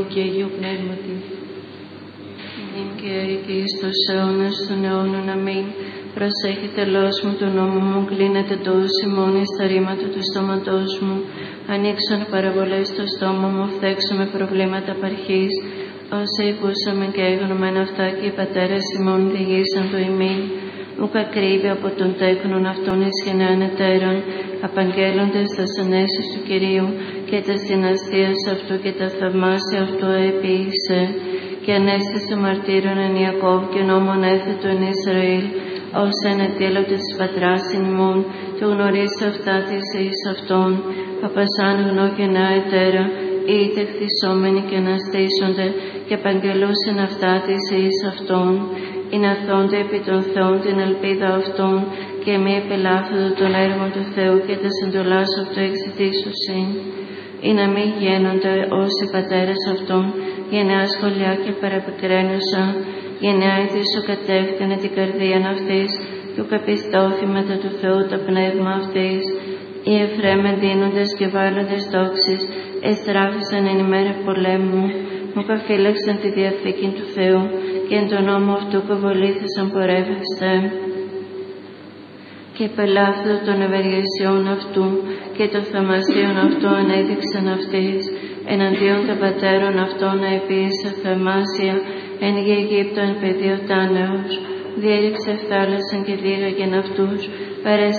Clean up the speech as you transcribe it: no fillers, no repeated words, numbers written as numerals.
και Αγίου Πνεύματι, και αίκη εις τους αιώνας των αιώνων. Αμήν. Προσέχετε λόγος μου του νόμου μου, κλείνετε το ούσιμον εις τα ρήματα του στόματός μου. Ανοίξον παραβολές στο στόμα μου, φθέξω προβλήματα παρχής. Όσα ακούσαμε και έγνωμεν αυτά και οι πατέρες ημών διηγήσαν το ημίν. Ουκ ακρίβει από τον τέκνον αυτών εις γενεάν ετέρων, απαγγέλλοντες τας ανέσεις του Κυρίου και τας δυναστείας αυτού και τα θαυμάσια αυτού επίησε. Και ανέστησε μαρτύρων εν Ιακώβ και νόμον έθετο εν Ισραήλ, ως εν ετήλωτες της πατράς ημών, και γνωρίσει αυτά της εις αυτών, παπασάν γνώ και νέα ετέρα, είτε χθισόμενοι και αναστήσονται, και απαγγελούσεν αυτά της εις αυτών, ή να θόνται επί των Θεών την ελπίδα αυτών, και μη επελάφθοντο των έργων του Θεού και τας εντολάς αυτού εξητήσουσιν, ή να μη γένονται όσοι πατέρες αυτών, γενναία σχολιά και παραπικραίνουσα, γενναία ηθίσου κατεύθυνε την καρδίαν αυτής, και ουκ επιστώθη μετά του Θεού το πνεύμα αυτής. Οι Εφραίμ δίνοντες και βάλλοντες δόξης, εστράφησαν εν ημέρα πολέμου, μου καφύλαξαν τη διαθήκη του Θεού, και εν τον νόμο αυτού κοβολήθησαν πορεύευστε. Και πελάφθο των ευεργεσιών αυτού και των θαυμασίων αυτού ανέδειξαν αυτής, εναντίον των πατέρων αυτών να επίησε θαυμάσια, εν γη Αιγύπτο εν πεδίο τάνεως, διέλειξε θάλασσαν και διήγαγεν αυτούς, παρέστη